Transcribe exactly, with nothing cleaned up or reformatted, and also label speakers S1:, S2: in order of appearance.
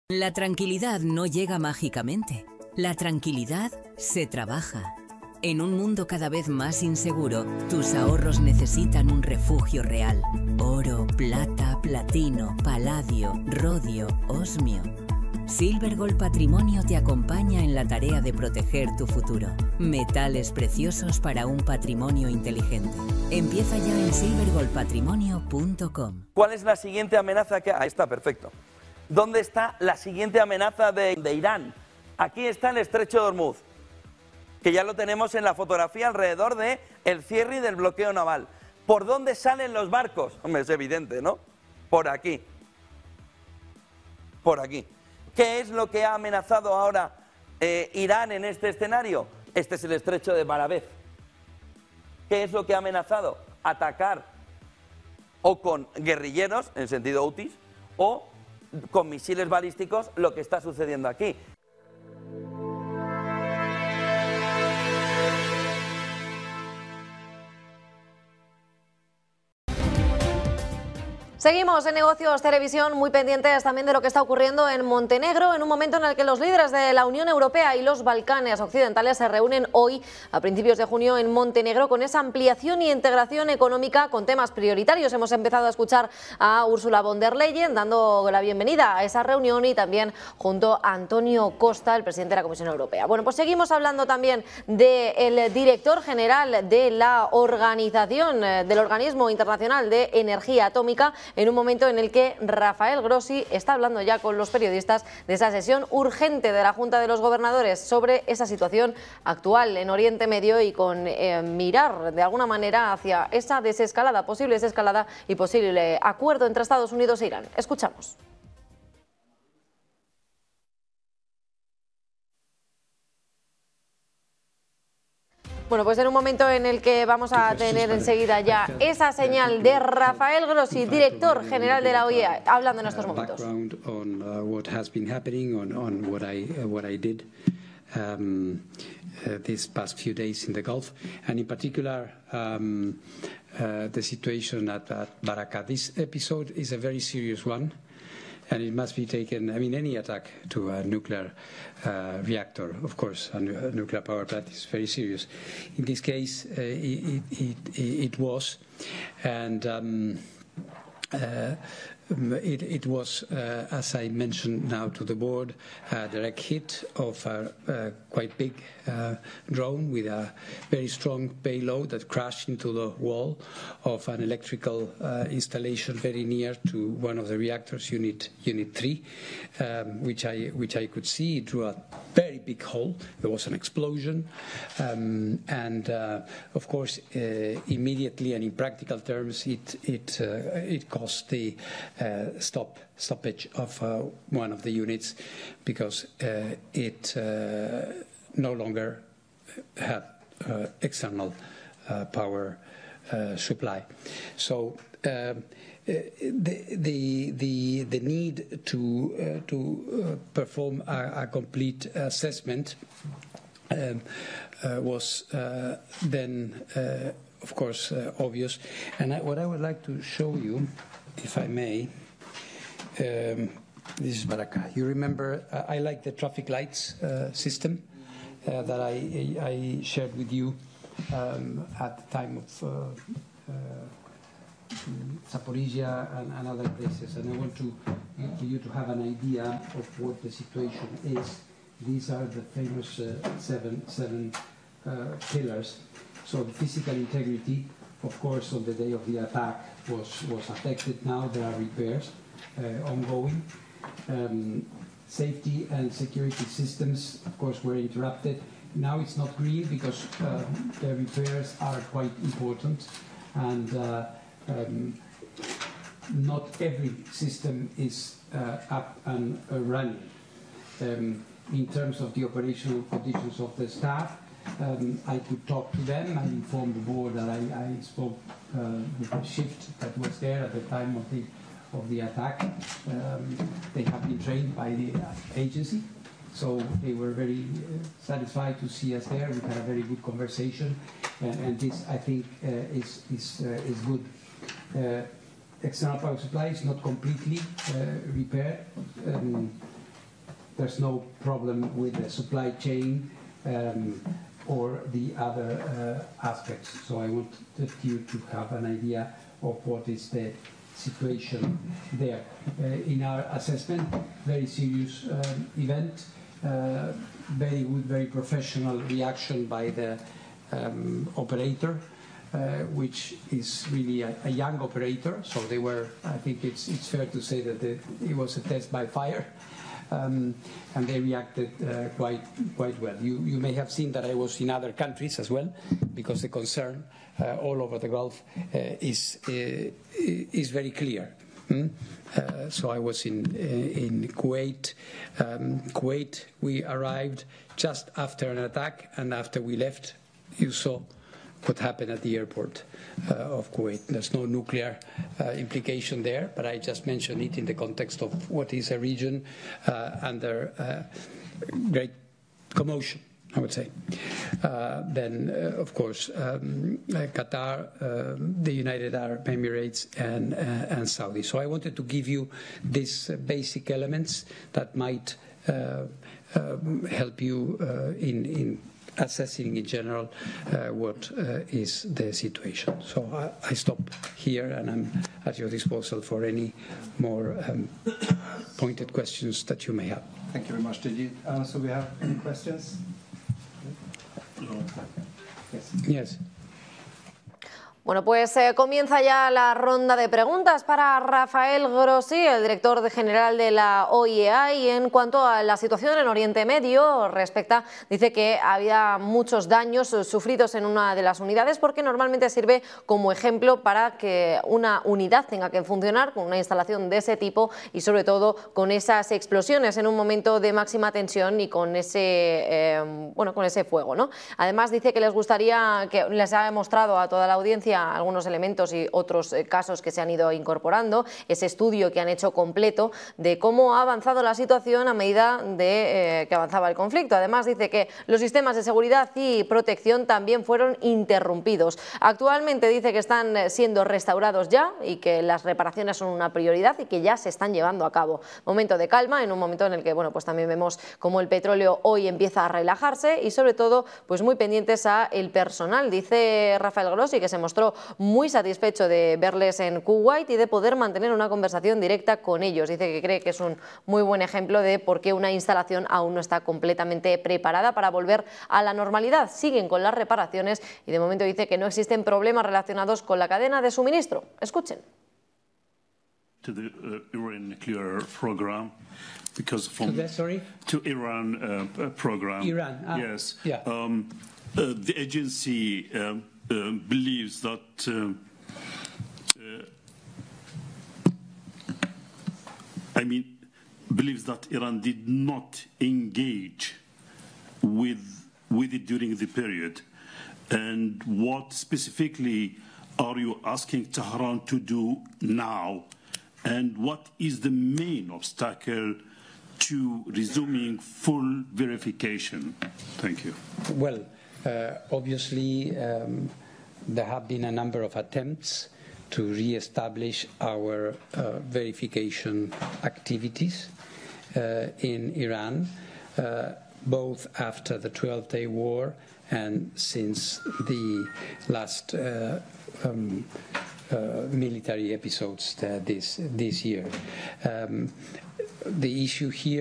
S1: La tranquilidad no llega mágicamente. La tranquilidad se trabaja. En un mundo cada vez más inseguro, tus ahorros necesitan un refugio real. Oro, plata, platino, paladio, rodio, osmio. Silvergold Patrimonio te acompaña en la tarea de proteger tu futuro. Metales preciosos para un patrimonio inteligente. Empieza ya en silvergold patrimonio punto com.
S2: ¿Cuál es la siguiente amenaza que...? Ahí está, perfecto. ¿Dónde está la siguiente amenaza de, de Irán? Aquí está el estrecho de Hormuz, que ya lo tenemos en la fotografía alrededor de el cierre y del bloqueo naval. ¿Por dónde salen los barcos? Hombre, es evidente, ¿no? Por aquí. Por aquí. ¿Qué es lo que ha amenazado ahora eh, Irán en este escenario? Este es el estrecho de Bab. ¿Qué es lo que ha amenazado? Atacar o con guerrilleros, en sentido houthis, o con misiles balísticos, lo que está sucediendo aquí.
S3: Seguimos en Negocios Televisión, muy pendientes también de lo que está ocurriendo en Montenegro, en un momento en el que los líderes de la Unión Europea y los Balcanes occidentales se reúnen hoy, a principios de junio, en Montenegro, con esa ampliación y integración económica con temas prioritarios. Hemos empezado a escuchar a Ursula von der Leyen dando la bienvenida a esa reunión y también junto a Antonio Costa, el presidente de la Comisión Europea. Bueno, pues seguimos hablando también del director general de la organización, del Organismo Internacional de Energía Atómica, en un momento en el que Rafael Grossi está hablando ya con los periodistas de esa sesión urgente de la Junta de los Gobernadores sobre esa situación actual en Oriente Medio y con eh, mirar de alguna manera hacia esa desescalada, posible desescalada y posible acuerdo entre Estados Unidos e Irán. Escuchamos. Bueno, pues en un momento en el que vamos a tener enseguida ya esa señal de Rafael Grossi, director general de la O I E, hablando en estos momentos.
S4: Um, uh, these past few days in the Gulf, and in particular um, uh, the situation at, at Baraka. This episode is a very serious one, and it must be taken, I mean, any attack to a nuclear uh, reactor, of course, a, nu a nuclear power plant is very serious. In this case, uh, it, it, it, it was, and um, uh, It, it was, uh, as I mentioned now to the board, a direct hit of a, a quite big uh, drone with a very strong payload that crashed into the wall of an electrical uh, installation very near to one of the reactors, Unit Unit three, um, which I which I could see. It drew a very big hole. There was an explosion, um, and uh, of course, uh, immediately and in practical terms, it it uh, it caused the Uh, stop stoppage of uh, one of the units because uh, it uh, no longer had uh, external uh, power uh, supply. So uh, the, the the the need to uh, to uh, perform a, a complete assessment um, uh, was uh, then uh, of course uh, obvious. And I, what I would like to show you, if I may, um, this is Baraka. You remember, uh, I like the traffic lights uh, system uh, that I, I shared with you um, at the time of uh, uh, Zaporizhia and, and other places. And I want to, uh, for you to have an idea of what the situation is. These are the famous uh, seven, seven uh, pillars. So the physical integrity, of course, on the day of the attack was, was affected. Now there are repairs uh, ongoing. Um, safety and security systems, of course, were interrupted. Now it's not green because uh, the repairs are quite important, and uh, um, not every system is uh, up and uh, running. Um, in terms of the operational conditions of the staff, Um, I could talk to them. I informed the board that I, I spoke uh, with the shift that was there at the time of the of the attack. Um, they have been trained by the agency, so they were very uh, satisfied to see us there. We had a very good conversation, and, and this, I think, uh, is is uh, is good. Uh, external power supply is not completely uh, repaired. Um, there's no problem with the supply chain um, or the other uh, aspects. So I wanted you to have an idea of what is the situation there. Uh, in our assessment, very serious um, event, uh, very good, very professional reaction by the um, operator, uh, which is really a, a young operator. So they were, I think it's, it's fair to say that the, it was a test by fire. Um, and they reacted uh, quite quite well. You, you may have seen that I was in other countries as well, because the concern uh, all over the Gulf uh, is uh, is very clear. Mm? Uh, so I was in uh, in Kuwait. Um, Kuwait, we arrived just after an attack, and after we left, you saw what happened at the airport uh, of Kuwait. There's no nuclear uh, implication there, but I just mentioned it in the context of what is a region uh, under uh, great commotion, I would say. Uh, then, uh, of course, um, uh, Qatar, uh, the United Arab Emirates, and, uh, and Saudi. So I wanted to give you these uh, basic elements that might uh, uh, help you uh, in, in assessing in general uh, what uh, is the situation. So I, I stop here, and I'm at your disposal for any more um, pointed questions that you may have.
S5: Thank you very much. Did you answer? We have any questions? No. Yes.
S4: Yes.
S3: Bueno, pues eh, comienza ya la ronda de preguntas para Rafael Grossi, el director general de la O I E A, y en cuanto a la situación en Oriente Medio, respecta, dice que había muchos daños sufridos en una de las unidades, porque normalmente sirve como ejemplo para que una unidad tenga que funcionar con una instalación de ese tipo y sobre todo con esas explosiones en un momento de máxima tensión y con ese, eh, bueno, con ese fuego, ¿no? Además dice que les gustaría, que les ha mostrado a toda la audiencia algunos elementos y otros eh, casos que se han ido incorporando, ese estudio que han hecho completo de cómo ha avanzado la situación a medida de eh, que avanzaba el conflicto. Además dice que los sistemas de seguridad y protección también fueron interrumpidos. Actualmente dice que están siendo restaurados ya y que las reparaciones son una prioridad y que ya se están llevando a cabo. Momento de calma, en un momento en el que bueno, pues también vemos cómo el petróleo hoy empieza a relajarse y sobre todo pues muy pendientes a el personal. Dice Rafael Grossi que se mostró muy satisfecho de verles en Kuwait y de poder mantener una conversación directa con ellos. Dice que cree que es un muy buen ejemplo de por qué una instalación aún no está completamente preparada para volver a la normalidad. Siguen con las reparaciones y de momento dice que no existen problemas relacionados con la cadena de suministro. Escuchen.
S6: To the uh, Iran nuclear program, because from
S4: To the, sorry?
S6: to Iran uh, program.
S4: Iran, ah,
S6: yes.
S4: Yeah.
S6: Um, uh, the agency um, uh, believes that. Uh, uh, I mean, believes that Iran did not engage with with it during the period, and what specifically are you asking Tehran to do now? And what is the main obstacle to resuming full verification? Thank you.
S4: Well, uh, obviously, um, there have been a number of attempts to re-establish our uh, verification activities uh, in Iran, uh, both after the twelve-day war and since the last uh, um, Uh, military episodes uh, this this year. Um, the issue here